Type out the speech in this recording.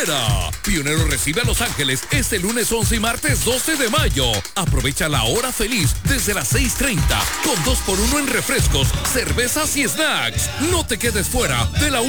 espera. Pionero recibe a Los Ángeles este lunes 11 y martes 12 de mayo. Aprovecha la hora feliz desde las 6:30 con 2x1 en refrescos, cervezas y snacks. No te quedes fuera de la